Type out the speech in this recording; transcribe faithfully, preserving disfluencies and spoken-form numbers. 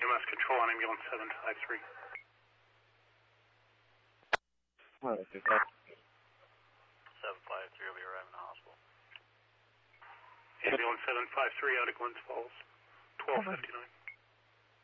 M S control on ambulance seven five three. Well, okay, okay. seven five three will be arriving in the hospital. Ambulance seven five three out of Glens Falls, twelve fifty-nine.